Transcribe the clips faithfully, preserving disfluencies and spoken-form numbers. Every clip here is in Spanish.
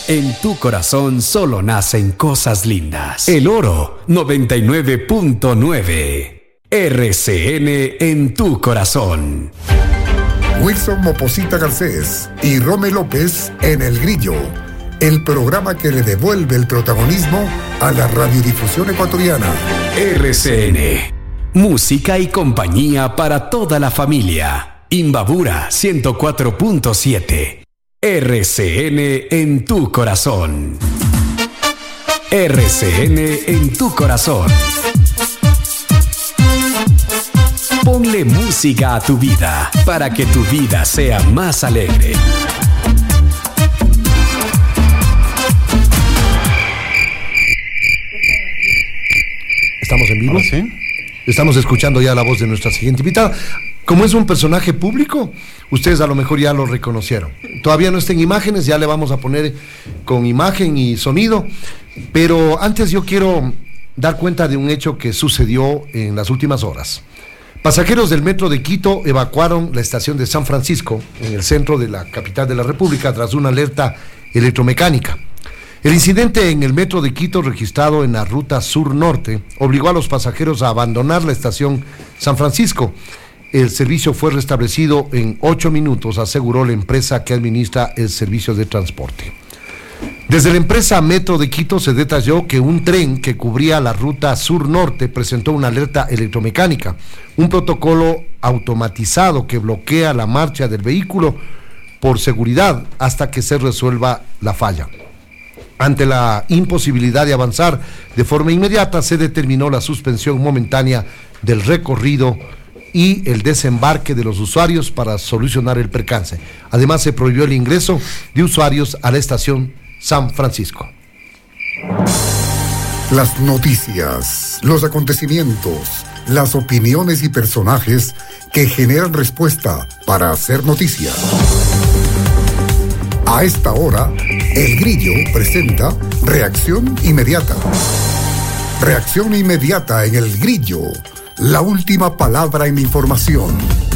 En tu corazón solo nacen cosas lindas. El Oro noventa y nueve punto nueve. R C N en tu corazón. Wilson Moposita Garcés y Rome López en El Grillo, el programa que le devuelve el protagonismo a la radiodifusión ecuatoriana. R C N, música y compañía para toda la familia. Imbabura ciento cuatro punto siete. R C N en tu corazón. R C N en tu corazón. Ponle música a tu vida para que tu vida sea más alegre. ¿Estamos en vivo? ¿Sí? Estamos escuchando ya la voz de nuestra siguiente invitada. Como es un personaje público, ustedes a lo mejor ya lo reconocieron. Todavía no está en imágenes, ya le vamos a poner con imagen y sonido. Pero antes yo quiero dar cuenta de un hecho que sucedió en las últimas horas. Pasajeros del metro de Quito evacuaron la estación de San Francisco, en el centro de la capital de la República, tras una alerta electromecánica. El incidente en el metro de Quito, registrado en la ruta sur-norte, obligó a los pasajeros a abandonar la estación San Francisco. El servicio fue restablecido en ocho minutos, aseguró la empresa que administra el servicio de transporte. Desde la empresa Metro de Quito se detalló que un tren que cubría la ruta sur-norte presentó una alerta electromecánica, un protocolo automatizado que bloquea la marcha del vehículo por seguridad hasta que se resuelva la falla. Ante la imposibilidad de avanzar de forma inmediata, se determinó la suspensión momentánea del recorrido y el desembarque de los usuarios para solucionar el percance. Además, se prohibió el ingreso de usuarios a la estación San Francisco. Las noticias, los acontecimientos, las opiniones y personajes que generan respuesta para hacer noticia. A esta hora, El Grillo presenta Reacción Inmediata. Reacción Inmediata en El Grillo, la última palabra en información.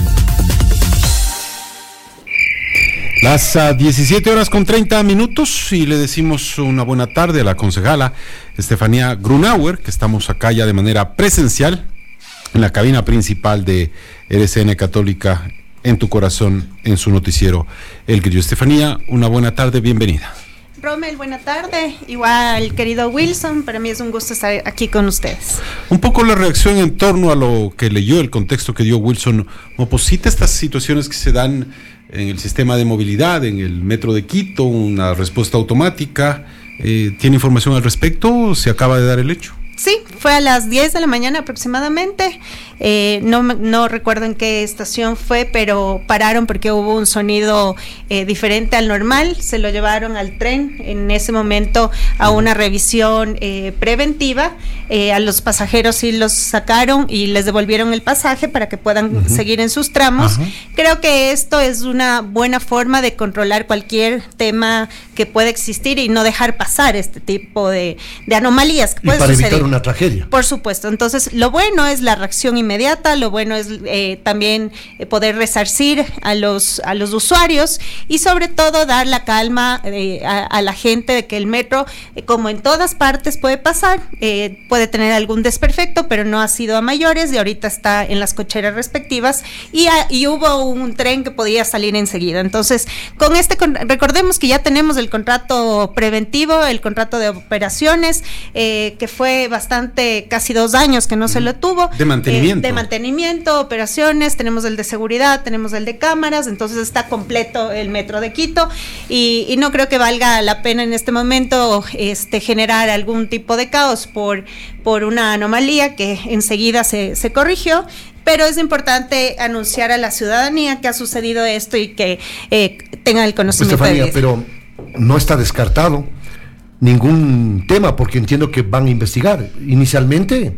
Las uh, diecisiete horas con treinta minutos y le decimos una buena tarde a la concejala Estefanía Grunauer, que estamos acá ya de manera presencial en la cabina principal de R C N Católica en tu corazón, en su noticiero El Grillo. Estefanía, una buena tarde, bienvenida. Rommel, buena tarde. Igual, querido Wilson, para mí es un gusto estar aquí con ustedes. Un poco la reacción en torno a lo que leyó, el contexto que dio Wilson Moposita, estas situaciones que se dan en el sistema de movilidad, en el metro de Quito, una respuesta automática. Eh, ¿Tiene información al respecto? ¿Se acaba de dar el hecho? Sí, fue a las diez de la mañana aproximadamente, eh, no, no recuerdo en qué estación fue, pero pararon porque hubo un sonido eh, diferente al normal, se lo llevaron al tren en ese momento a una revisión eh, preventiva, eh, a los pasajeros sí los sacaron y les devolvieron el pasaje para que puedan uh-huh. seguir en sus tramos. Uh-huh. Creo que esto es una buena forma de controlar cualquier tema que pueda existir y no dejar pasar este tipo de, de anomalías que pueden suceder. Una tragedia. Por supuesto. Entonces, lo bueno es la reacción inmediata, lo bueno es eh, también eh, poder resarcir a los a los usuarios y sobre todo dar la calma eh, a, a la gente de que el metro, eh, como en todas partes puede pasar, eh, puede tener algún desperfecto, pero no ha sido a mayores y ahorita está en las cocheras respectivas y, a, y hubo un tren que podía salir enseguida. Entonces, con este, con, recordemos que ya tenemos el contrato preventivo, el contrato de operaciones, eh, que fue bastante, casi dos años que no se lo tuvo. De mantenimiento. Eh, de mantenimiento, operaciones, tenemos el de seguridad, tenemos el de cámaras, entonces está completo el metro de Quito y, y no creo que valga la pena en este momento este, generar algún tipo de caos por, por una anomalía que enseguida se, se corrigió. Pero es importante anunciar a la ciudadanía que ha sucedido esto y que eh, tengan el conocimiento. Estefanía, de pero no está descartado ningún tema, porque entiendo que van a investigar. Inicialmente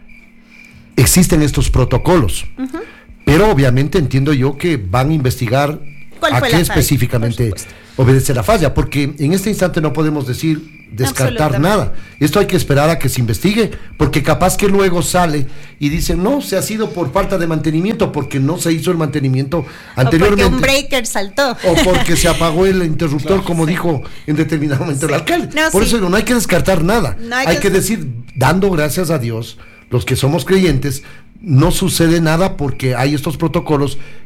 existen estos protocolos, uh-huh. pero obviamente entiendo yo que van a investigar a qué específicamente obedece la falla, porque en este instante no podemos decir descartar nada. Esto hay que esperar a que se investigue, porque capaz que luego sale y dice, no, se ha sido por falta de mantenimiento, porque no se hizo el mantenimiento anteriormente. O porque un breaker saltó. O porque se apagó el interruptor, claro, como sí. dijo en determinado momento sí. el alcalde. No, por sí. eso no hay que descartar nada. No hay, hay que, que decir, dando gracias a Dios, los que somos creyentes, no sucede nada porque hay estos protocolos